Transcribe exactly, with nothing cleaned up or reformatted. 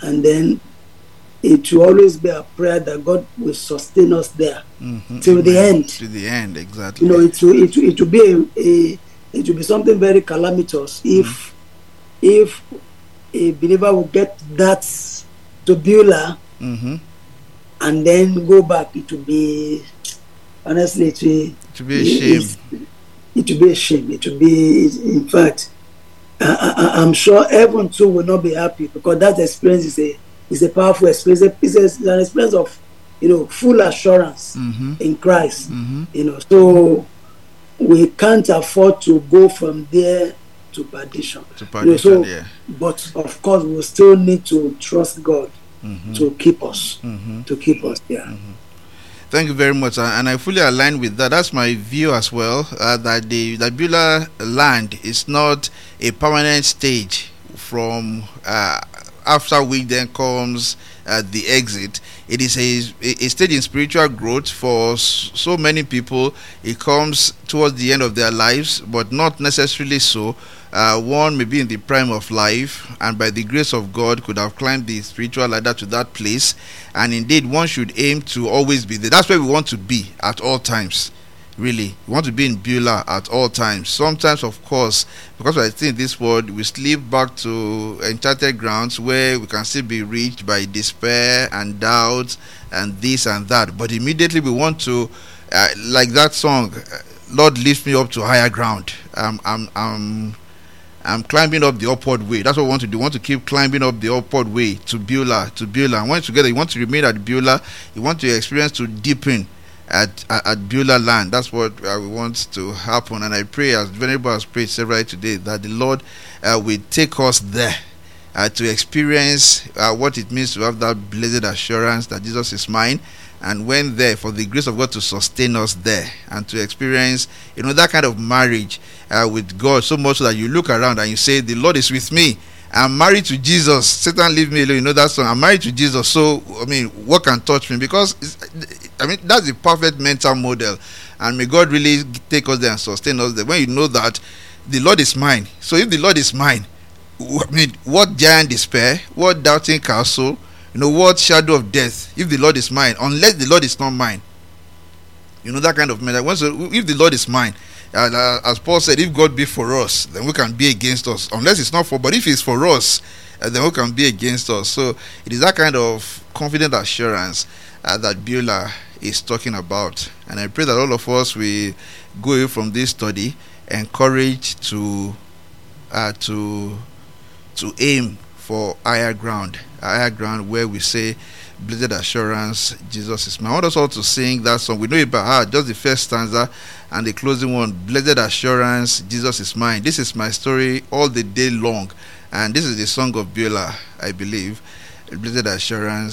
and then it will always be a prayer that God will sustain us there mm-hmm. till the end. To the end, exactly. You know, it will it will, it will be a, a it will be something very calamitous if mm. if a believer will get that to Beulah mm-hmm. and then go back. It will be honestly it will, it will be a shame. It will be a shame. It will be, in fact, I, I, I'm sure everyone too will not be happy, because that experience is a is a powerful experience. It's, a, it's an experience of, you know, full assurance mm-hmm. in Christ. Mm-hmm. You know, so we can't afford to go from there to perdition. To perdition, you know, so, yeah. But of course, we still need to trust God mm-hmm. to keep us. Mm-hmm. To keep us, yeah. Mm-hmm. Thank you very much, and I fully align with that. That's my view as well. Uh, that the that Beulah land is not a permanent stage from uh, after which then comes uh, the exit. It is a, a stage in spiritual growth for so many people. It comes towards the end of their lives, but not necessarily so. Uh, one may be in the prime of life, and by the grace of God could have climbed the spiritual ladder to that place. And indeed, one should aim to always be there. That's where we want to be at all times. Really, we want to be in Beulah at all times. Sometimes, of course, because I think this world, we slip back to enchanted grounds where we can still be reached by despair and doubt and this and that. But immediately we want to, uh, like that song, Lord, lift me up to higher ground. Um, I'm, I'm, I'm climbing up the upward way. That's what we want to do. We want to keep climbing up the upward way to Beulah, to Beulah. And when together, you want to remain at Beulah, you want to experience to deepen at at, at Beulah land. That's what uh, we want to happen. And I pray, as Venerable has prayed several today, that the Lord uh, will take us there uh, to experience uh, what it means to have that blessed assurance that Jesus is mine. And when there, for the grace of God to sustain us there, and to experience, you know, that kind of marriage uh, with God, so much so that you look around and you say, the Lord is with me. I'm married to Jesus. Satan, leave me alone. You know that song. I'm married to Jesus. So, I mean, what can touch me? Because, it's, I mean, that's the perfect mental model. And may God really take us there and sustain us there. When you know that the Lord is mine. So if the Lord is mine, I mean, what giant despair, what doubting castle, you know, what shadow of death, if the Lord is mine, unless the Lord is not mine. You know, that kind of mental. If the Lord is mine, Uh, as Paul said, if God be for us, then who can be against us? Unless it's not for, but if it's for us, uh, then who can be against us? So it is that kind of confident assurance uh, that Beulah is talking about. And I pray that all of us will go away from this study encouraged to uh, to to aim for higher ground, higher ground where we say, blessed assurance, Jesus is mine. I want us all to sing that song. We know it by heart, just the first stanza and the closing one. Blessed assurance, Jesus is mine. This is my story all the day long. And this is the song of Beulah, I believe. Blessed assurance,